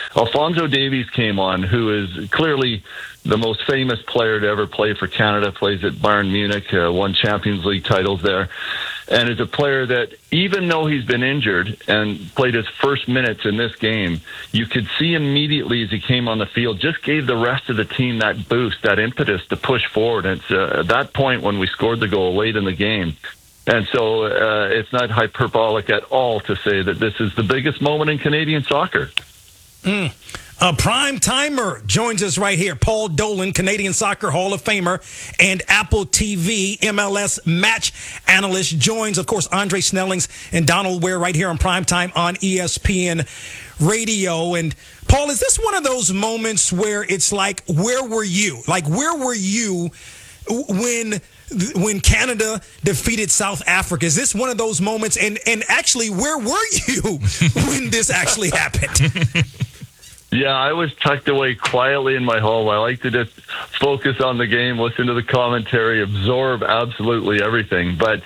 Alphonso Davies came on, who is clearly the most famous player to ever play for Canada, plays at Bayern Munich, won Champions League titles there, and is a player that, even though he's been injured and played his first minutes in this game, you could see immediately as he came on the field, just gave the rest of the team that boost, that impetus to push forward. And it's at that point when we scored the goal late in the game. And so it's not hyperbolic at all to say that this is the biggest moment in Canadian soccer. A prime timer joins us right here. Paul Dolan, Canadian Soccer Hall of Famer and Apple TV MLS match analyst, joins, of course, Andre Snellings and Donald Ware right here on Primetime on ESPN Radio. And, Paul, is this one of those moments where it's like, where were you? Like, where were you when Canada defeated South Africa? Is this one of those moments? And actually, where were you when this actually happened? Yeah, I was tucked away quietly in my home. I like to just focus on the game, listen to the commentary, absorb absolutely everything. But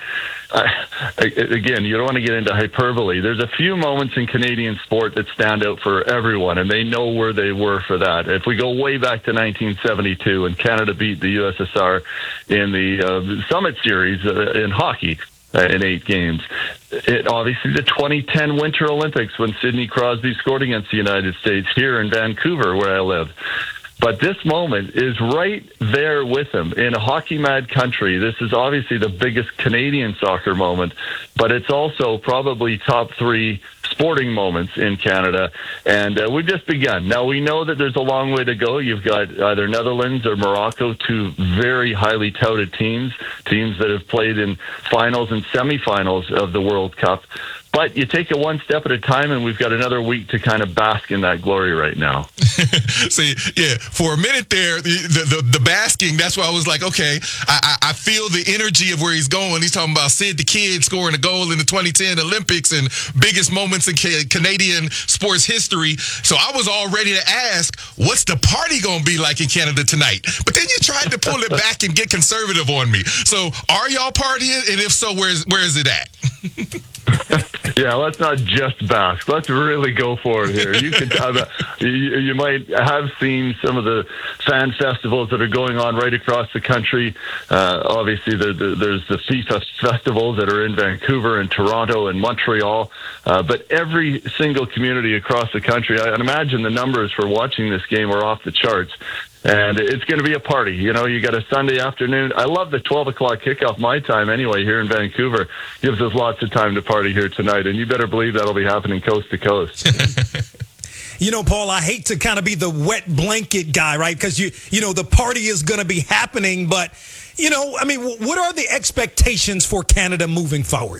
again, you don't want to get into hyperbole. There's a few moments in Canadian sport that stand out for everyone, and they know where they were for that. If we go way back to 1972, and Canada beat the USSR in the Summit Series in hockey, in 8 games. Obviously, the 2010 Winter Olympics when Sidney Crosby scored against the United States here in Vancouver, where I live. But this moment is right there with him in a hockey-mad country. This is obviously the biggest Canadian soccer moment, but it's also probably top 3 sporting moments in Canada, and we've just begun. Now, we know that there's a long way to go. You've got either Netherlands or Morocco, 2 very highly touted teams that have played in finals and semifinals of the World Cup. But you take it one step at a time, and we've got another week to kind of bask in that glory right now. See, yeah, for a minute there, the basking, that's why I was like, okay, I feel the energy of where he's going. He's talking about Sid the Kid scoring a goal in the 2010 Olympics and biggest moments in Canadian sports history. So I was all ready to ask, what's the party going to be like in Canada tonight? But then you tried to pull it back and get conservative on me. So are y'all partying? And if so, where is it at? Yeah, let's not just bask. Let's really go for it here. You can you might have seen some of the fan festivals that are going on right across the country. Obviously, there's the FIFA festivals that are in Vancouver and Toronto and Montreal. But every single community across the country, I imagine the numbers for watching this game are off the charts. And it's going to be a party. You know, you got a Sunday afternoon. I love the 12 o'clock kickoff my time anyway here in Vancouver. Gives us lots of time to party here tonight. And you better believe that'll be happening coast to coast. You know, Paul, I hate to kind of be the wet blanket guy, right? Because, you know, the party is going to be happening. But, you know, I mean, what are the expectations for Canada moving forward?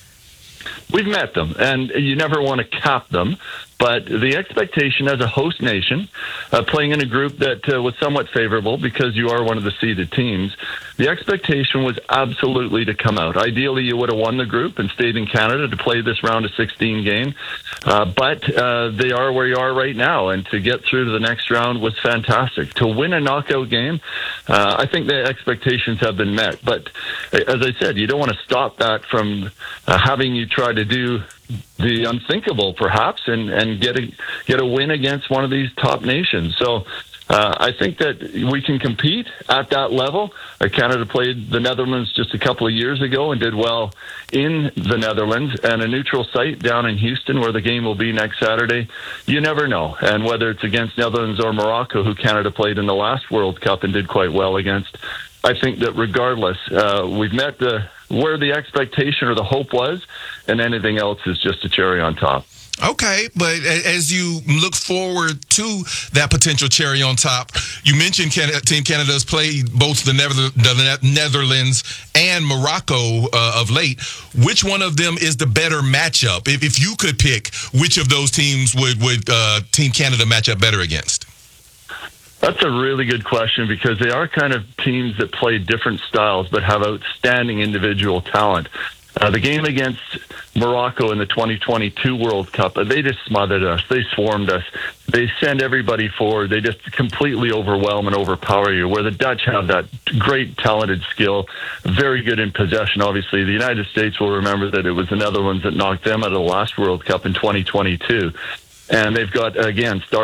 We've met them, and you never want to cap them. But the expectation as a host nation, playing in a group that was somewhat favorable because you are one of the seeded teams, the expectation was absolutely to come out. Ideally, you would have won the group and stayed in Canada to play this round of 16 game. But they are where you are right now, and to get through to the next round was fantastic. To win a knockout game, I think the expectations have been met. But as I said, you don't want to stop that from having you try to do the unthinkable, perhaps, and get a win against one of these top nations. So I think that we can compete at that level. Canada played the Netherlands just a couple of years ago and did well in the Netherlands, and a neutral site down in Houston where the game will be next Saturday. You never know. And whether it's against Netherlands or Morocco, who Canada played in the last World Cup and did quite well against, I think that regardless, we've met where the expectation or the hope was, and anything else is just a cherry on top. Okay, but as you look forward to that potential cherry on top, you mentioned Team Canada's played both the Netherlands and Morocco of late. Which one of them is the better matchup? If you could pick, which of those teams would Team Canada match up better against? That's a really good question, because they are kind of teams that play different styles but have outstanding individual talent. The game against Morocco in the 2022 World Cup, they just smothered us. They swarmed us. They send everybody forward. They just completely overwhelm and overpower you, where the Dutch have that great talented skill, very good in possession. Obviously, the United States will remember that it was the Netherlands that knocked them out of the last World Cup in 2022. And they've got, again,